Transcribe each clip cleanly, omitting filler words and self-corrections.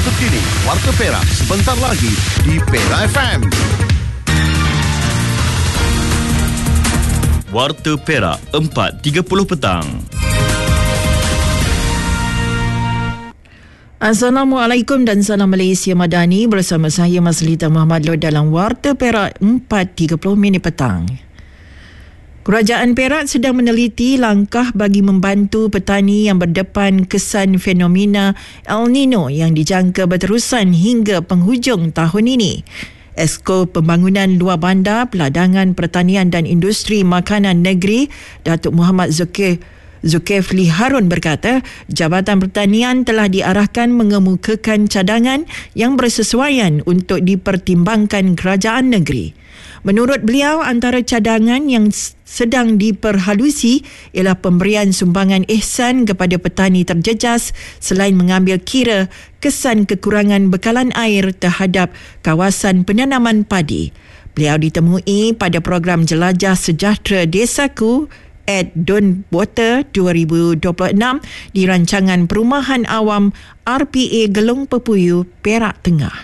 terkini Warta Perak sebentar lagi di Perak FM. Warta Perak 4.30 petang. Assalamualaikum dan salam Malaysia Madani, bersama saya Maslita Muhammad Lod dalam Warta Perak 4.30 minit petang. Kerajaan Perak sedang meneliti langkah bagi membantu petani yang berdepan kesan fenomena El Nino yang dijangka berterusan hingga penghujung tahun ini. Esko Pembangunan Luar Bandar, Peladangan Pertanian dan Industri Makanan Negeri, Datuk Muhammad Zulkifli Harun berkata, Jabatan Pertanian telah diarahkan mengemukakan cadangan yang bersesuaian untuk dipertimbangkan kerajaan negeri. Menurut beliau, antara cadangan yang sedang diperhalusi ialah pemberian sumbangan ihsan kepada petani terjejas selain mengambil kira kesan kekurangan bekalan air terhadap kawasan penanaman padi. Beliau ditemui pada program Jelajah Sejahtera Desaku Don Water 2026 di rancangan Perumahan Awam RPA Gelung Pepuyu, Perak Tengah.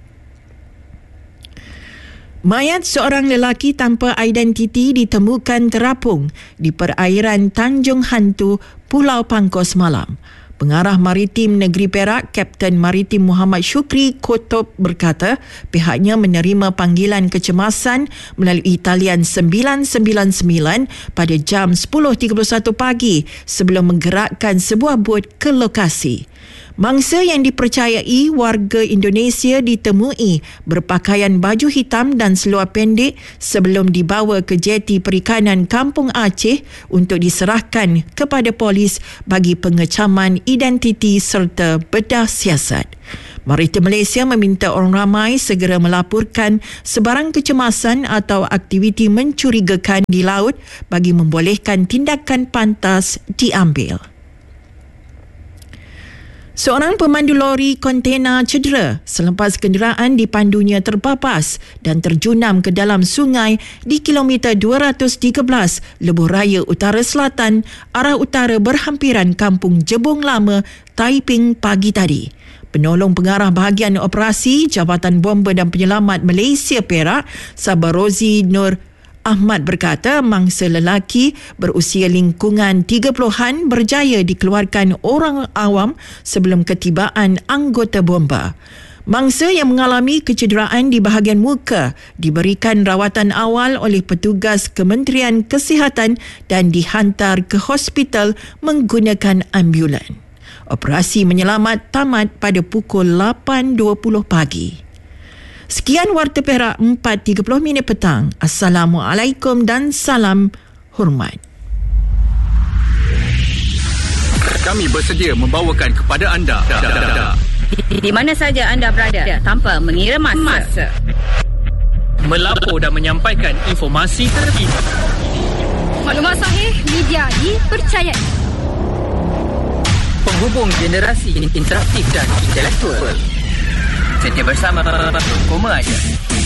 Mayat seorang lelaki tanpa identiti ditemukan terapung di perairan Tanjung Hantu, Pulau Pangkos malam. Pengarah Maritim Negeri Perak, Kapten Maritim Muhammad Syukri Kotob berkata, pihaknya menerima panggilan kecemasan melalui talian 999 pada jam 10.31 pagi sebelum menggerakkan sebuah bot ke lokasi. Mangsa yang dipercayai warga Indonesia ditemui berpakaian baju hitam dan seluar pendek sebelum dibawa ke jeti perikanan Kampung Aceh untuk diserahkan kepada polis bagi pengecaman identiti serta bedah siasat. Maritim Malaysia meminta orang ramai segera melaporkan sebarang kecemasan atau aktiviti mencurigakan di laut bagi membolehkan tindakan pantas diambil. Seorang pemandu lori kontena cedera selepas kenderaan dipandunya terpapas dan terjunam ke dalam sungai di kilometer 213 Lebuh Raya Utara Selatan, arah utara berhampiran Kampung Jebong Lama, Taiping pagi tadi. Penolong pengarah bahagian operasi Jabatan Bomba dan Penyelamat Malaysia Perak, Sabarozi Nur Ahmad berkata, mangsa lelaki berusia lingkungan 30-an berjaya dikeluarkan orang awam sebelum ketibaan anggota bomba. Mangsa yang mengalami kecederaan di bahagian muka diberikan rawatan awal oleh petugas Kementerian Kesihatan dan dihantar ke hospital menggunakan ambulan. Operasi menyelamat tamat pada pukul 8.20 pagi. Sekian Warta Perak 4.30 minit petang. Assalamualaikum dan salam hormat. Kami bersedia membawakan kepada anda di mana saja anda berada tanpa mengira masa. Melapor dan menyampaikan informasi terkini. Maklumat sahih, media dipercayai. Penghubung generasi interaktif dan intelektual. Setia bersama Koma aja.